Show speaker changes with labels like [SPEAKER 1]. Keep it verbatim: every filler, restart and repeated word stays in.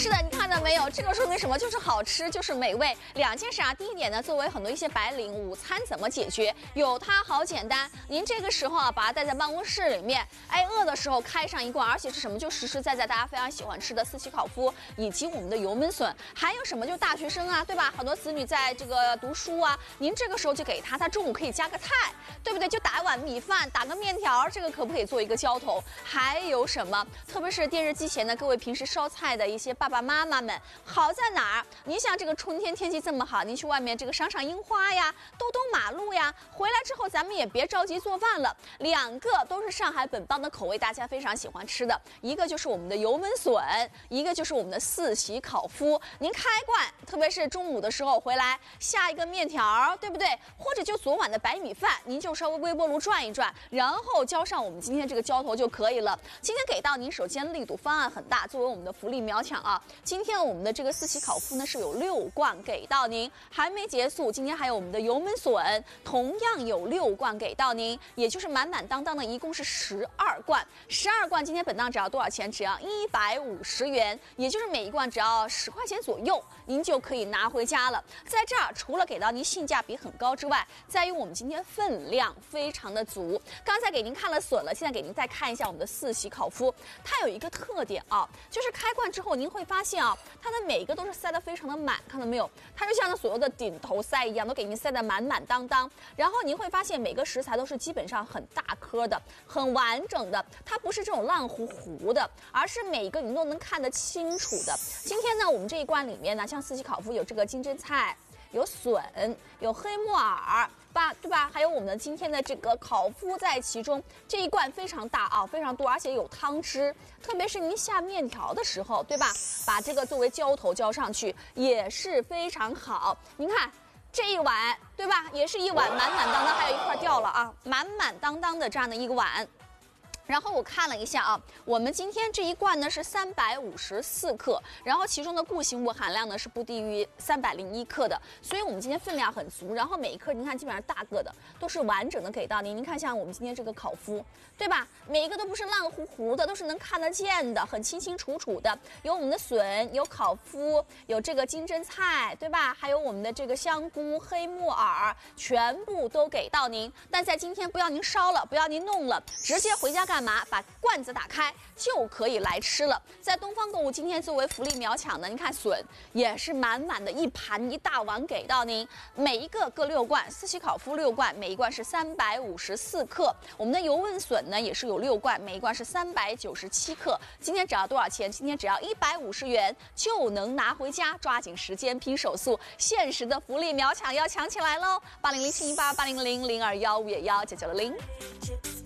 [SPEAKER 1] 是的，你看到没有？这个说明什么？就是好吃，就是美味。两件事啊，第一点呢，作为很多一些白领，午餐怎么解决？有它好简单。您这个时候啊，把它带在办公室里面，哎，饿的时候开上一罐，而且是什么？就实实在在大家非常喜欢吃的四喜烤麸，以及我们的油焖笋。还有什么？就大学生啊，对吧？很多子女在这个读书啊，您这个时候就给他，他中午可以加个菜，对不对？就打一碗米饭，打个面条，这个可不可以做一个浇头？还有什么？特别是电视机前的各位平时烧菜的一些爸爸妈妈们，好在哪儿？您像这个春天天气这么好，您去外面这个赏赏樱花呀，兜兜马路呀，回来之后咱们也别着急做饭了。两个都是上海本帮的口味，大家非常喜欢吃的，一个就是我们的油焖笋，一个就是我们的四喜烤麸。您开罐，特别是中午的时候回来下一个面条，对不对？或者就昨晚的白米饭，您就稍微微波炉转一转，然后浇上我们今天这个浇头就可以了。今天给到您，首先力度方案很大，作为我们的福利秒抢啊，今天我们的这个四喜烤麸呢是有六罐给到您，还没结束，今天还有我们的油焖笋，同样有六罐给到您，也就是满满当当的，一共是十二罐。十二罐今天本档只要多少钱？只要一百五十元，也就是每一罐只要十块钱左右，您就可以拿回家了。在这儿除了给到您性价比很高之外，在于我们今天分量非常的足。刚才给您看了笋了，现在给您再看一下我们的四喜烤麸，它有一个特点啊，就是开罐之后您会发现啊，它的每一个都是塞得非常的满，看到没有？它就像那所有的顶头塞一样，都给您塞得满满当当。然后您会发现每个食材都是基本上很大颗的、很完整的，它不是这种烂糊糊的，而是每一个您都能看得清楚的。今天呢，我们这一罐里面呢，像四喜烤麸有这个金针菜，有笋，有黑木耳吧，对吧？还有我们的今天的这个烤麸在其中，这一罐非常大啊，非常多，而且有汤汁。特别是您下面条的时候，对吧？把这个作为浇头浇上去也是非常好。您看这一碗，对吧？也是一碗满满当当，还有一块掉了啊，满满当当的这样的一个碗。然后我看了一下啊，我们今天这一罐呢是三百五十四克，然后其中的固形物含量呢是不低于三百零一克的，所以我们今天分量很足。然后每一颗您看基本上大个的都是完整的给到您。您看像我们今天这个烤麸，对吧？每一个都不是烂糊糊的，都是能看得见的，很清清楚楚的。有我们的笋，有烤麸，有这个金针菜，对吧？还有我们的这个香菇、黑木耳，全部都给到您。但在今天不要您烧了，不要您弄了，直接回家干嘛？把罐子打开就可以来吃了。在东方购物今天作为福利秒抢的，您看笋也是满满的一盘一大碗给到您，每一个各六罐，四喜烤麸六罐，每一罐是三百五十四克。我们的油焖笋呢也是有六罐，每一罐是三百九十七克。今天只要多少钱？今天只要一百五十元就能拿回家，抓紧时间拼手速，限时的福利秒抢要抢起来喽！八零零七一八八零零零二幺五幺九九零。